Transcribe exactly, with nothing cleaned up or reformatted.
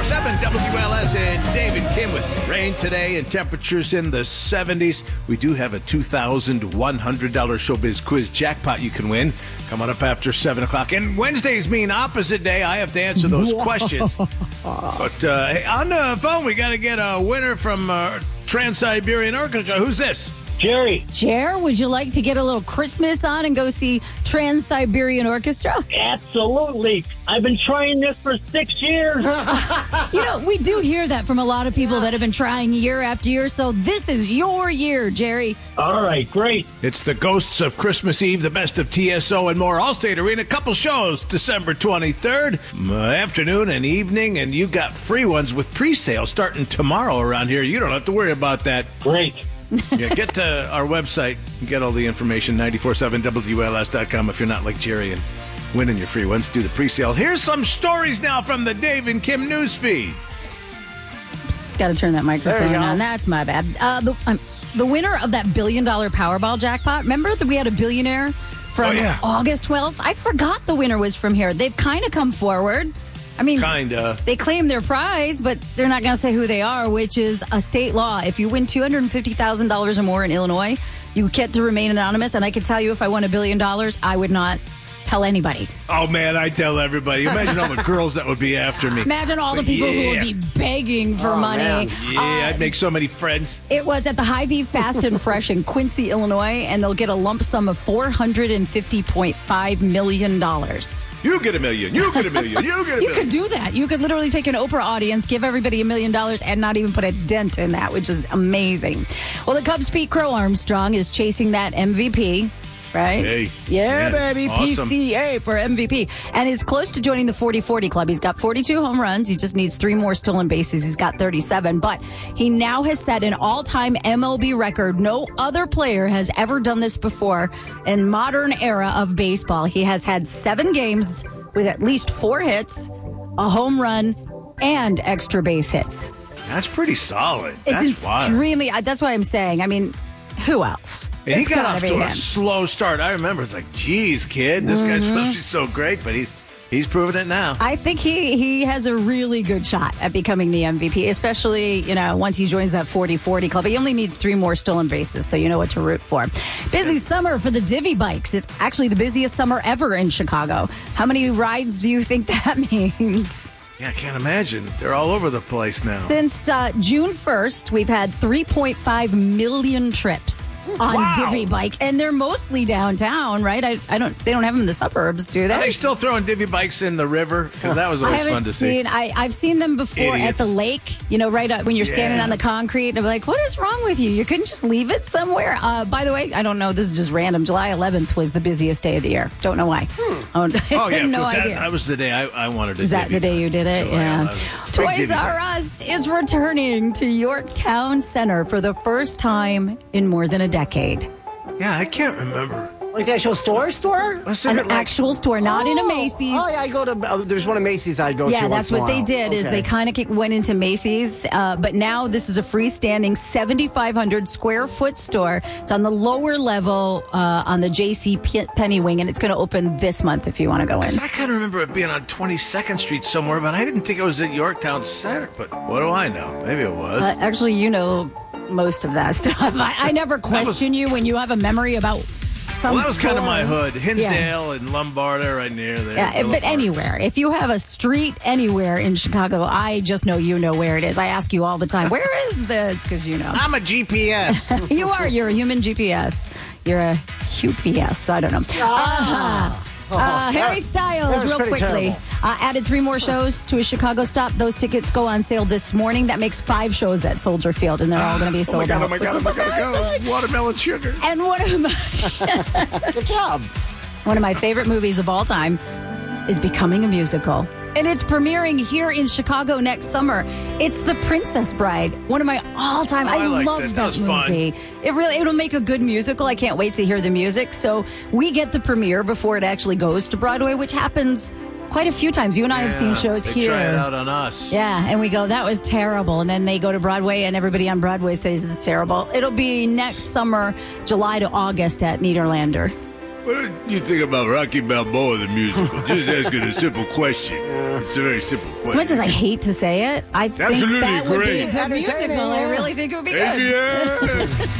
seven W L S. It's David Kim with rain today and temperatures in the seventies. We do have a two thousand one hundred dollars Showbiz Quiz jackpot you can win coming up after seven o'clock. And Wednesdays mean opposite day. I have to answer those Whoa. questions. But uh, hey, on the phone, we got to get a winner from uh, Trans-Siberian Orchestra. Who's this? Jerry. Jer, would you like to get a little Christmas on and go see Trans-Siberian Orchestra? Absolutely. I've been trying this for six years. You know, we do hear that from a lot of people that have been trying year after year, so this is your year, Jerry. All right, great. It's the Ghosts of Christmas Eve, the best of T S O and more. Allstate Arena, couple shows, December twenty-third, uh, afternoon and evening, and you got free ones with pre-sale starting tomorrow around here. You don't have to worry about that. Great. Yeah, get to our website and get all the information, nine four seven W L S dot com if you're not like Jerry and winning your free ones. Do the pre-sale. Here's some stories now from the Dave and Kim news feed. Got to turn that microphone on. That's my bad. Uh, the, um, the winner of that billion-dollar Powerball jackpot, remember that we had a billionaire from Oh, yeah. August twelfth? I forgot the winner was from here. They've kind of come forward. I mean, Kinda. They claim their prize, but they're not going to say who they are, which is a state law. If you win two hundred fifty thousand dollars or more in Illinois, you get to remain anonymous. And I can tell you, if I won a billion dollars, I would not tell anybody. Oh, man, I tell everybody. Imagine all the girls that would be after me. Imagine all the people Yeah. who would be begging for Oh, money. man. Yeah, Uh, I'd make so many friends. It was at the Hy-Vee Fast and Fresh in Quincy, Illinois, and they'll get a lump sum of four hundred fifty point five million dollars. You get a million. You get a million. You get a You million. could do that. You could literally take an Oprah audience, give everybody a million dollars, and not even put a dent in that, which is amazing. Well, the Cubs' Pete Crow Armstrong is chasing that M V P. Right? Hey, yeah, man, baby. awesome. P C A for M V P. And is close to joining the forty forty club. He's got forty-two home runs. He just needs three more stolen bases. He's got thirty-seven. But he now has set an all-time M L B record. No other player has ever done this before in modern era of baseball. He has had seven games with at least four hits, a home run, and extra base hits. That's pretty solid. It's That's wild. extremely... That's why I'm saying, I mean... Who else? And he It's got gotta off be to a him. slow start. I remember it's like, geez, kid, this guy's supposed to be so great, but he's he's proving it now. I think he, he has a really good shot at becoming the M V P, especially, you know, once he joins that forty forty club. He only needs three more stolen bases, so you know what to root for. Busy summer for the Divvy bikes. It's actually the busiest summer ever in Chicago. How many rides do you think that means? Yeah, I can't imagine. They're all over the place now. Since uh, June first, we've had three point five million trips on Wow. Divvy bikes, and they're mostly downtown, right? I, I don't. They don't have them in the suburbs, do Are they they? still throwing divvy bikes in the river? Because that was I always haven't fun to seen. see. I, I've seen them before at Idiots. the lake. You know, right up when you're standing Yeah. on the concrete, and I'm like, "What is wrong with you? You couldn't just leave it somewhere." Uh, by the way, I don't know. This is just random. July eleventh was the busiest day of the year. Don't know why. Oh, Oh, yeah. no but that, idea. that was the day I, I wanted to Is that the day you did it? Yeah. Toys R Us. Us is returning to Yorktown Center for the first time in more than a decade. Yeah, I can't remember. Like the actual store store? Wasn't An it like, actual store, not in a Oh, Macy's. Oh, yeah, I go to, uh, there's one of Macy's I go to. Yeah, once that's in a what they while. did. Is Okay. they kind of went into Macy's, uh, but now this is a freestanding seventy-five hundred square foot store. It's on the lower level uh, on the J C Penney wing, and it's going to open this month if you want to go in. I kind of remember it being on twenty-second Street somewhere, but I didn't think it was at Yorktown Center. But what do I know? Maybe it was. Uh, actually, you know most of that stuff. I, I never question you when you have a memory about some. well, that was kind of store. my hood. Yeah. Hinsdale and Lombard are right near there. Yeah, Villa but Park. anywhere. If you have a street anywhere in Chicago, I just know you know where it is. I ask you all the time, where is this? Because you know. I'm a G P S. You are. You're a human G P S. You're a U P S. I don't know. Uh, uh, Harry that Styles, was real pretty quickly, terrible. uh, added three more shows to his Chicago stop. Those tickets go on sale this morning. That makes five shows at Soldier Field, and they're all going to be Oh my sold god! out. Oh my god! Oh my god! Oh my god. Watermelon sugar. And one of my Good job. one of my favorite movies of all time is becoming a musical. And it's premiering here in Chicago next summer. It's The Princess Bride, one of my all-time. Oh, I, I liked love it. that, That was fun. movie. It really it'll make a good musical. I can't wait to hear the music. So we get the premiere before it actually goes to Broadway, which happens quite a few times. You and I have seen Yeah, shows they here. Try it out on us. Yeah, and we go, that was terrible. And then they go to Broadway, and everybody on Broadway says it's terrible. It'll be next summer, July to August at Nederlander. What do you think about Rocky Balboa, the musical? Just asking a simple question. It's a very simple question. As much as I hate to say it, I think Absolutely that would be great. a good musical. I really think it would be good. Yeah.